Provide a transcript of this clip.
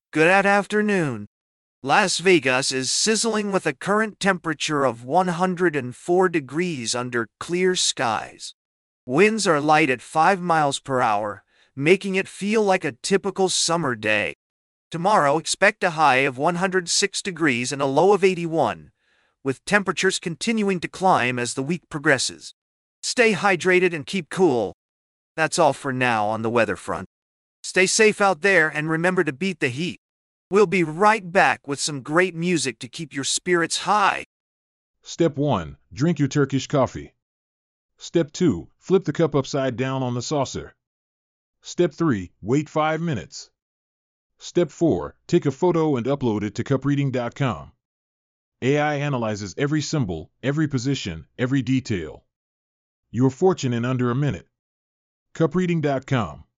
Good afternoon. Las Vegas is sizzling with a current temperature of 104 degrees under clear skies. Winds are light at 5 miles per hour, making it feel like a typical summer day. Tomorrow, expect a high of 106 degrees and a low of 81, with temperatures continuing to climb as the week progresses. Stay hydrated and keep cool. That's all for now on the weather front. Stay safe out there and remember to beat the heat. We'll be right back with some great music to keep your spirits high. Step 1. Drink your Turkish coffee. Step 2. Flip the cup upside down on the saucer. Step 3. Wait 5 minutes. Step 4. Take a photo and upload it to cupreading.com. AI analyzes every symbol, every position, every detail. Your fortune in under a minute. cupreading.com